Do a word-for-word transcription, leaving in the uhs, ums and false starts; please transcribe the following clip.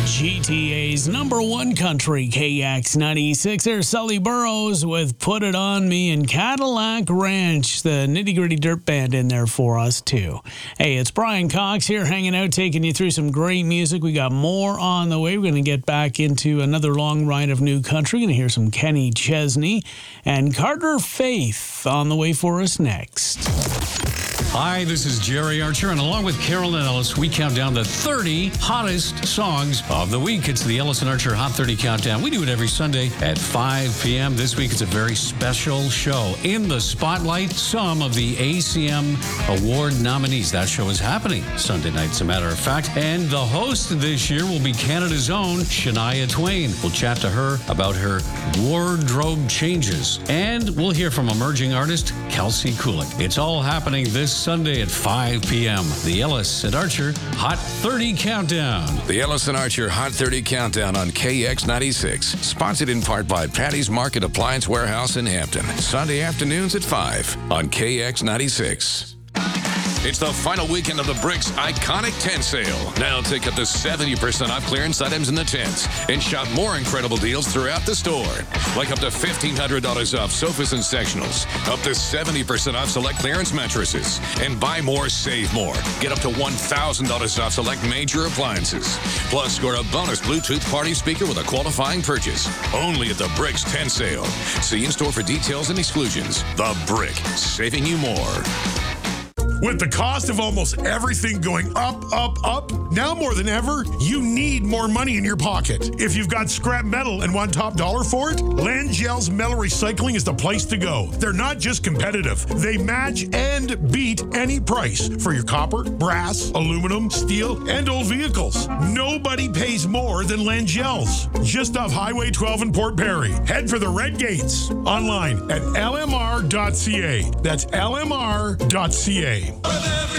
G T A's number one country, K X ninety-six. There's Sully Burrows with Put It On Me, and Cadillac Ranch, the Nitty Gritty Dirt Band, in there for us, too. Hey, it's Brian Cox here hanging out, taking you through some great music. We got more on the way. We're going to get back into another long ride of new country. Going to hear some Kenny Chesney and Carter Faith on the way for us next. Hi, this is Jerry Archer, and along with Carolyn Ellis, we count down the thirty hottest songs of the week. It's the Ellis and Archer Hot thirty Countdown. We do it every Sunday at five p.m. This week, it's a very special show. In the spotlight, some of the A C M Award nominees. That show is happening Sunday night, as a matter of fact. And the host this year will be Canada's own Shania Twain. We'll chat to her about her wardrobe changes. And we'll hear from emerging artist Kelsey Kulik. It's all happening this Sunday at five p.m. The Ellis and Archer Hot thirty Countdown. The Ellis and Archer Hot thirty Countdown on K X ninety-six. Sponsored in part by Patty's Market Appliance Warehouse in Hampton. Sunday afternoons at five on K X ninety-six. It's the final weekend of the Bricks Iconic Tent Sale. Now take up to seventy percent off clearance items in the tents and shop more incredible deals throughout the store. Like up to fifteen hundred dollars off sofas and sectionals, up to seventy percent off select clearance mattresses, and buy more, save more. Get up to one thousand dollars off select major appliances. Plus, score a bonus Bluetooth party speaker with a qualifying purchase. Only at the Bricks Tent Sale. See in-store for details and exclusions. The Brick, saving you more. With the cost of almost everything going up, up, up, now more than ever, you need more money in your pocket. If you've got scrap metal and want top dollar for it, Langell's Metal Recycling is the place to go. They're not just competitive. They match and beat any price for your copper, brass, aluminum, steel, and old vehicles. Nobody pays more than Langell's. Just off Highway twelve in Port Perry. Head for the Red Gates. Online at L M R dot C A. That's L M R dot C A. With every